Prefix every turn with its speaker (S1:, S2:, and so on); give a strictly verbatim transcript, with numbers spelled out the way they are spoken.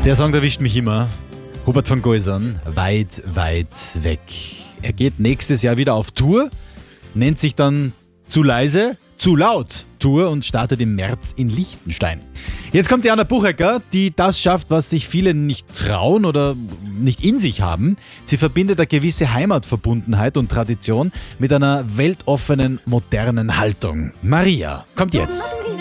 S1: Der Song erwischt mich immer. Hubert von Geusern, weit, weit weg. Er geht nächstes Jahr wieder auf Tour, nennt sich dann Zu leise, zu laut Tour und startet im März in Liechtenstein. Jetzt kommt die Anna Buchecker, die das schafft, was sich viele nicht trauen oder nicht in sich haben. Sie verbindet eine gewisse Heimatverbundenheit und Tradition mit einer weltoffenen, modernen Haltung. Maria kommt jetzt.